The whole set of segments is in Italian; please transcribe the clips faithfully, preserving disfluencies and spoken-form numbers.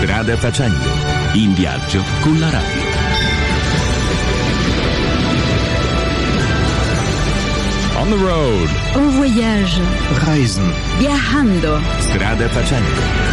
Strada facendo, in viaggio con la radio. On the road. En voyage. Reisen. Viajando. Strada facendo.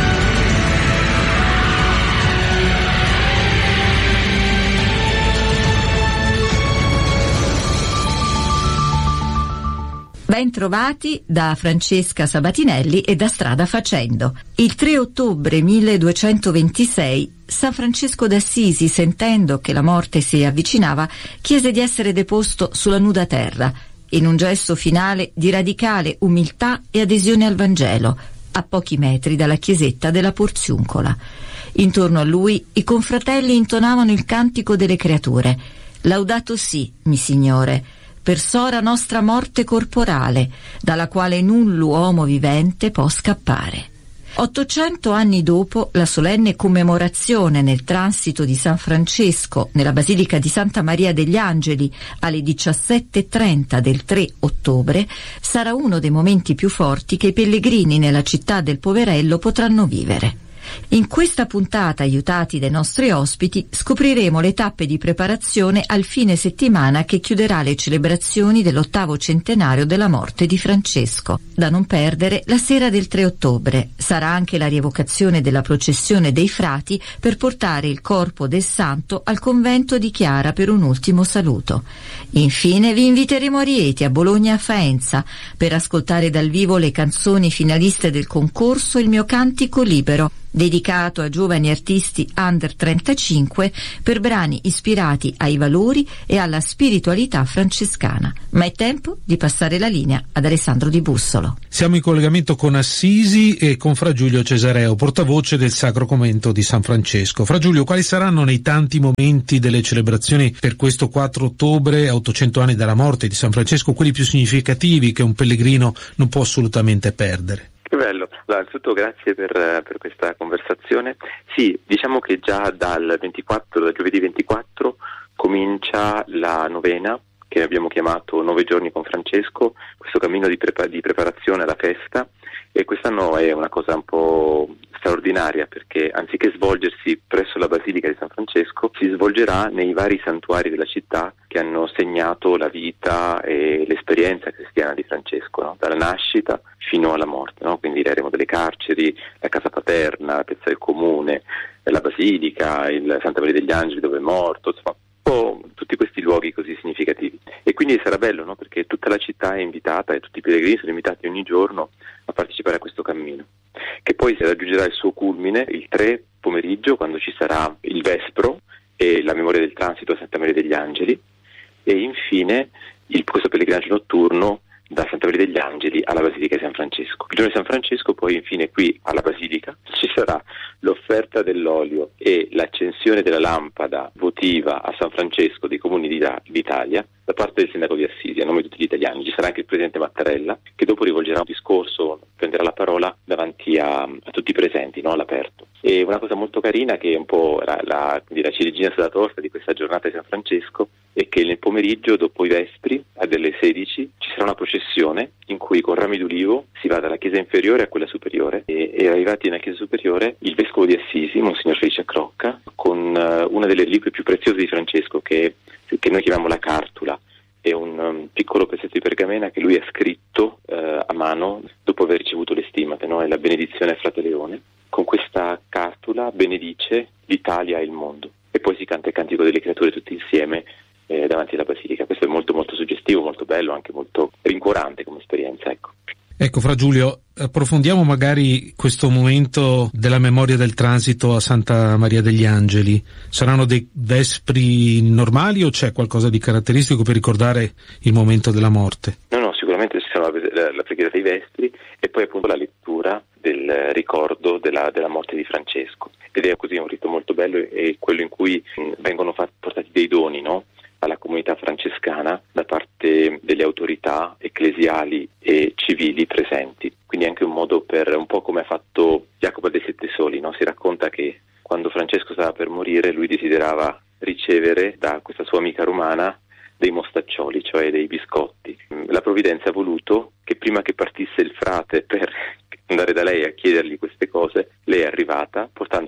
Ben trovati da Francesca Sabatinelli e da Strada Facendo. Il tre ottobre milleduecentoventisei San Francesco d'Assisi, sentendo che la morte si avvicinava, chiese di essere deposto sulla nuda terra, in un gesto finale di radicale umiltà e adesione al Vangelo, a pochi metri dalla chiesetta della Porziuncola. Intorno a lui i confratelli intonavano il cantico delle creature: «Laudato si, mi Signore, per sora nostra morte corporale, dalla quale null uomo vivente può scappare». Ottocento anni dopo la solenne commemorazione nel transito di San Francesco nella Basilica di Santa Maria degli Angeli alle diciassette e trenta del tre ottobre sarà uno dei momenti più forti che i pellegrini nella città del Poverello potranno vivere. In questa puntata, aiutati dai nostri ospiti, scopriremo le tappe di preparazione al fine settimana che chiuderà le celebrazioni dell'ottavo centenario della morte di Francesco. Da non perdere, la sera del tre ottobre sarà anche la rievocazione della processione dei frati per portare il corpo del santo al convento di Chiara per un ultimo saluto. Infine vi inviteremo a Rieti, a Bologna, a Faenza per ascoltare dal vivo le canzoni finaliste del concorso Il mio cantico libero, dedicato a giovani artisti under trentacinque per brani ispirati ai valori e alla spiritualità francescana. Ma è tempo di passare la linea ad Alessandro Di Bussolo. Siamo in collegamento con Assisi e con Fra Giulio Cesareo, portavoce del Sacro Convento di San Francesco. Fra Giulio, quali saranno nei tanti momenti delle celebrazioni per questo quattro ottobre, a ottocento anni dalla morte di San Francesco, quelli più significativi che un pellegrino non può assolutamente perdere? Che bello, allora, innanzitutto grazie per, per questa conversazione. Sì, diciamo che già dal ventiquattro, da giovedì ventiquattro, comincia la novena, che abbiamo chiamato Nove giorni con Francesco, questo cammino di, prepa- di preparazione alla festa, e quest'anno è una cosa un po' straordinaria perché anziché svolgersi presso la Basilica di San Francesco, si svolgerà nei vari santuari della città che hanno segnato la vita e l'esperienza cristiana di Francesco, no? Dalla nascita fino alla morte, no? Quindi eremo delle carceri, la casa paterna, la piazza del comune, la Basilica, il Santa Maria degli Angeli dove è morto, insomma tutti questi luoghi così significativi. E quindi sarà bello, no? Perché tutta la città è invitata e tutti i pellegrini sono invitati ogni giorno a partecipare a questo cammino, che poi si raggiungerà il suo culmine il tre pomeriggio, quando ci sarà il Vespro e la memoria del transito a Santa Maria degli Angeli, e infine il, questo pellegrinaggio notturno da Santa Maria degli Angeli alla Basilica di San Francesco. Il giorno di San Francesco poi infine qui alla Basilica ci sarà l'offerta dell'olio e l'accensione della lampada votiva a San Francesco dei comuni d'Italia da parte del sindaco di Assisi a nome di tutti gli italiani. Ci sarà anche il presidente Mattarella che dopo rivolgerà un discorso, prenderà la parola davanti a, a tutti i presenti, no? All'aperto. E una cosa molto carina che è un po' la, la, la ciliegina sulla torta di questa giornata di San Francesco è che nel pomeriggio dopo i Vespri alle sedici ci sarà una processione in cui con rami d'ulivo si va dalla chiesa inferiore a quella superiore e, e arrivati nella chiesa superiore il vescovo di Assisi, Monsignor Felice Crocca, con uh, una delle reliquie più preziose di Francesco che, che noi chiamiamo la cartula. È un um, piccolo pezzetto di pergamena che lui ha scritto uh, a mano dopo aver ricevuto le stimate, no? È la benedizione a Frate Leone. Con questa cartula benedice l'Italia e il mondo e poi si canta il cantico delle creature tutti insieme eh, davanti alla Basilica. Questo è molto molto suggestivo, molto bello, anche molto rincuorante come esperienza, ecco. Ecco, Fra Giulio, approfondiamo magari questo momento della memoria del transito a Santa Maria degli Angeli. Saranno dei vespri normali o c'è qualcosa di caratteristico per ricordare il momento della morte? No, no, sicuramente ci sarà la, la preghiera dei vespri e poi appunto la lettura del ricordo della, della morte di Francesco. Ed è così un rito molto bello, è quello in cui mh, vengono fatti, portati dei doni, no? Alla comunità francescana da parte delle autorità ecclesiali e civili presenti. Quindi anche un modo per, un po' come ha fatto Jacopo dei Sette Soli, no? Si racconta che quando Francesco stava per morire lui desiderava ricevere da questa sua amica romana dei mostaccioli, cioè dei biscotti. La provvidenza ha voluto che prima che partisse il frate per andare da lei a chiedergli queste cose, lei è arrivata portando questi biscotti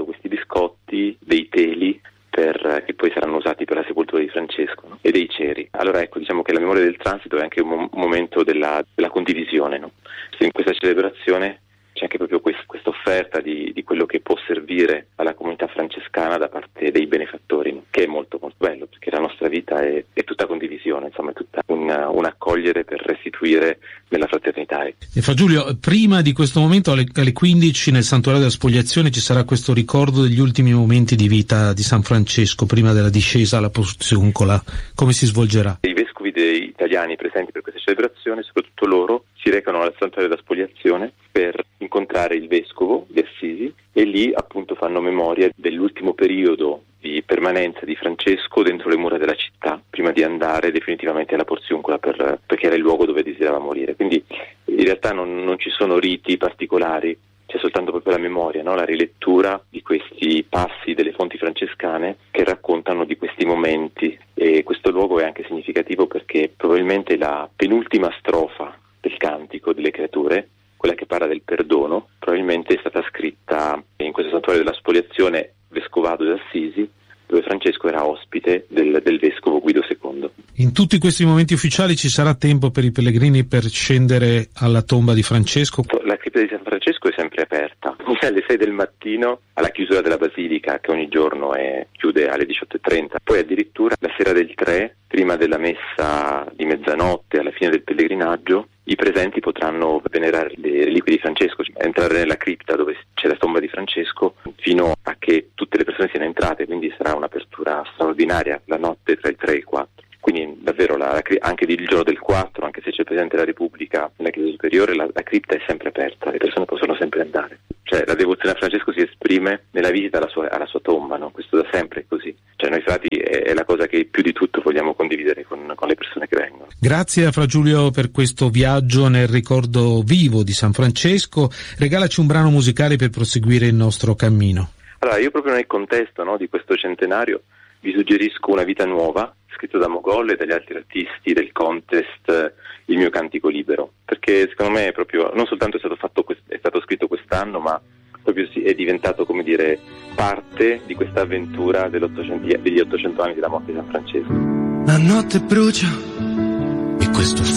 biscotti, dei teli, per, che poi saranno usati per la sepoltura di Francesco, no? E dei ceri. Allora ecco, diciamo che la memoria del transito è anche un, mo- un momento della, della condivisione, no? In questa celebrazione c'è anche proprio questa offerta di, di quello che può servire alla comunità francescana da parte dei benefattori, no? Che è molto molto bello, perché la nostra vita è, è tutta condivisione, insomma è tutta un, un accogliere per restituire nella fraternità. E Fra Giulio, prima di questo momento alle, alle quindici nel Santuario della Spogliazione ci sarà questo ricordo degli ultimi momenti di vita di San Francesco prima della discesa alla Porziuncola. Come si svolgerà? I vescovi dei italiani presenti per questa celebrazione, soprattutto loro, si recano al Santuario della Spogliazione per incontrare il vescovo di Assisi e lì appunto fanno memoria dell'ultimo periodo di permanenza di Francesco dentro le mura della città prima di andare definitivamente alla Porziuncola per, perché era il luogo dove desiderava morire. Quindi in realtà non, non ci sono riti particolari, c'è soltanto proprio la memoria, no? La rilettura di questi passi delle fonti francescane che raccontano di questi momenti, e questo luogo è anche significativo perché probabilmente la penultima strofa del Cantico delle Creature, quella che parla del perdono, probabilmente è stata scritta in questo Santuario della Spoliazione vescovado d'Assisi, dove Francesco era ospite del, del vescovo Guido secondo. In tutti questi momenti ufficiali ci sarà tempo per i pellegrini per scendere alla tomba di Francesco? La cripta di San Francesco è sempre aperta, alle sei del mattino alla chiusura della basilica, che ogni giorno è, chiude alle diciotto e trenta, poi addirittura la sera del tre, prima della messa di mezzanotte, alla fine del pellegrinaggio, i presenti potranno venerare le reliquie di Francesco, cioè entrare nella cripta dove c'è la tomba di Francesco fino a che tutte le persone siano entrate, quindi sarà un'apertura straordinaria la notte tra il tre e il quattro. Quindi davvero la, la, anche il giorno del quattro, anche se c'è il Presidente della Repubblica nella Chiesa Superiore, la, la cripta è sempre aperta, le persone possono sempre andare. Cioè la devozione a Francesco si esprime nella visita alla sua, alla sua tomba, no? Questo da sempre è così. Cioè noi frati è, è la cosa che più di tutto vogliamo condividere con, con le persone che vengono. Grazie a Fra Giulio per questo viaggio nel ricordo vivo di San Francesco. Regalaci un brano musicale per proseguire il nostro cammino. Allora io proprio nel contesto, no, di questo centenario vi suggerisco Una vita nuova, scritto da Mogol e dagli altri artisti del contest Il mio cantico libero, perché secondo me è proprio, non soltanto è stato fatto è stato scritto quest'anno, ma proprio è diventato, come dire, parte di questa avventura dell'ottocento, degli ottocento anni della morte di San Francesco. La notte brucia e questo